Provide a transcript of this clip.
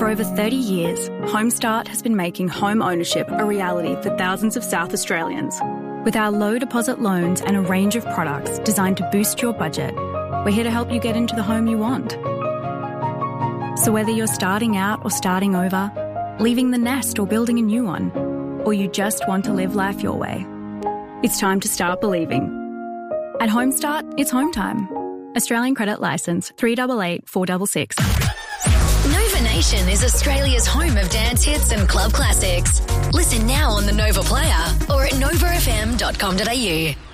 over 30 years, Homestart has been making home ownership a reality for thousands of South Australians. With our low deposit loans and a range of products designed to boost your budget, we're here to help you get into the home you want. So whether you're starting out or starting over, leaving the nest or building a new one, or you just want to live life your way, it's time to start believing. At Homestart, it's home time. Australian Credit Licence 388 466. Nova Nation is Australia's home of dance hits and club classics. Listen now on the Nova Player or at novafm.com.au.